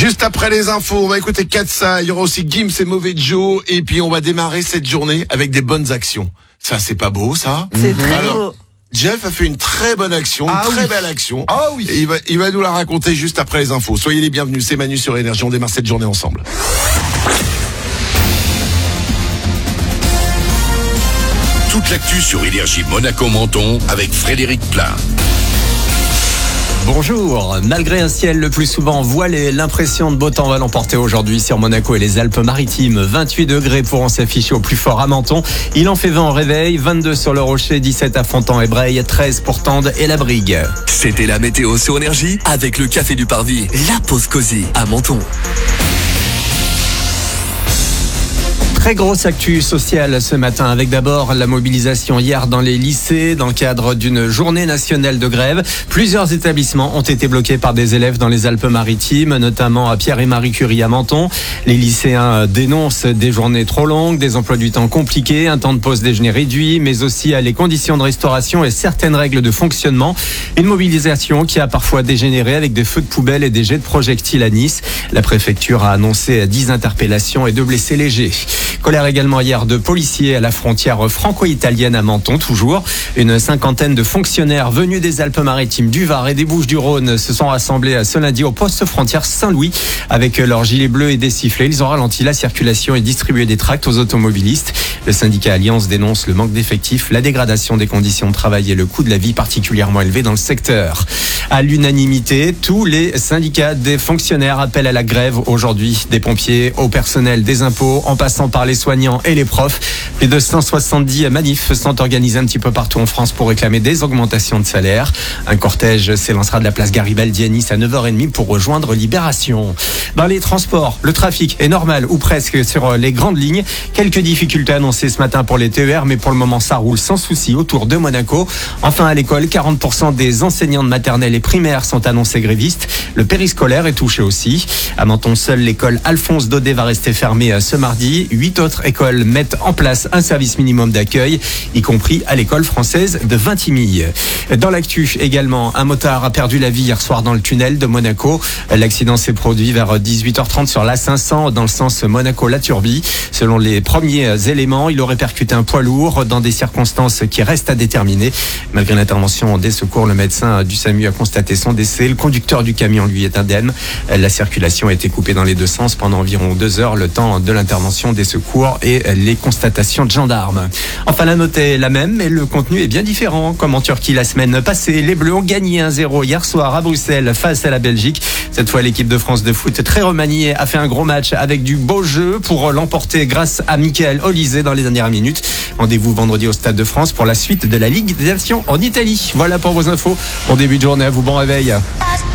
Juste après les infos, on va écouter Katsa, il y aura aussi Gims et Mauvais Joe, et puis on va démarrer cette journée avec des bonnes actions. Ça, c'est pas beau, ça? C'est très beau. Jeff a fait une très bonne action, belle action. Ah oui. Et il va nous la raconter juste après les infos. Soyez les bienvenus, c'est Manu sur Énergie, on démarre cette journée ensemble. Toute l'actu sur Énergie Monaco-Menton avec Frédéric Plat. Bonjour. Malgré un ciel le plus souvent voilé, l'impression de beau temps va l'emporter aujourd'hui sur Monaco et les Alpes-Maritimes. 28 degrés pourront s'afficher au plus fort à Menton. Il en fait 20 au réveil, 22 sur le Rocher, 17 à Fontan et Breil, 13 pour Tende et la Brigue. C'était la météo sur Énergie avec le Café du Parvis, la pause cosy à Menton. Très grosse actu sociale ce matin avec d'abord la mobilisation hier dans les lycées dans le cadre d'une journée nationale de grève. Plusieurs établissements ont été bloqués par des élèves dans les Alpes-Maritimes, notamment à Pierre et Marie Curie à Menton. Les lycéens dénoncent des journées trop longues, des emplois du temps compliqués, un temps de pause déjeuner réduit, mais aussi les conditions de restauration et certaines règles de fonctionnement. Une mobilisation qui a parfois dégénéré avec des feux de poubelle et des jets de projectiles à Nice. La préfecture a annoncé 10 interpellations et 2 blessés légers. Colère également hier de policiers à la frontière franco-italienne à Menton, toujours. Une cinquantaine de fonctionnaires venus des Alpes-Maritimes, du Var et des Bouches-du-Rhône se sont rassemblés ce lundi au poste frontière Saint-Louis. Avec leurs gilets bleus et des sifflets, ils ont ralenti la circulation et distribué des tracts aux automobilistes. Le syndicat Alliance dénonce le manque d'effectifs, la dégradation des conditions de travail et le coût de la vie particulièrement élevé dans le secteur. À l'unanimité, tous les syndicats des fonctionnaires appellent à la grève aujourd'hui, des pompiers au personnel des impôts, en passant par les soignants et les profs. Plus de 170 manifs sont organisés un petit peu partout en France pour réclamer des augmentations de salaire. Un cortège s'élancera de la place Garibaldi à Nice à 9h30 pour rejoindre Libération. Dans les transports, le trafic est normal ou presque sur les grandes lignes. Quelques difficultés annoncées ce matin pour les TER, mais pour le moment ça roule sans souci autour de Monaco. Enfin à l'école, 40% des enseignants de maternelle et primaire sont annoncés grévistes. Le périscolaire est touché aussi. À Menton, seule l'école Alphonse Daudet va rester fermée ce mardi. 8 autres écoles mettent en place un service minimum d'accueil, y compris à l'école française de Vintimille. Dans l'actu également, un motard a perdu la vie hier soir dans le tunnel de Monaco. L'accident s'est produit vers 18h30 sur l'A500 dans le sens Monaco-La Turbie. Selon les premiers éléments, il aurait percuté un poids lourd dans des circonstances qui restent à déterminer. Malgré l'intervention des secours, le médecin du SAMU a constaté son décès. Le conducteur du camion, lui, est indemne. La circulation a été coupée dans les deux sens pendant environ 2 heures, le temps de l'intervention des secours et les constatations de gendarmes. Enfin, la note est la même, mais le contenu est bien différent. Comme en Turquie la semaine passée, les Bleus ont gagné 1-0 hier soir à Bruxelles face à la Belgique. Cette fois, l'équipe de France de foot, très remaniée, a fait un gros match avec du beau jeu pour l'emporter grâce à Michael Olise dans les dernières minutes. Rendez-vous vendredi au Stade de France pour la suite de la Ligue des Nations en Italie. Voilà pour vos infos. Bon début de journée à vous, bon réveil.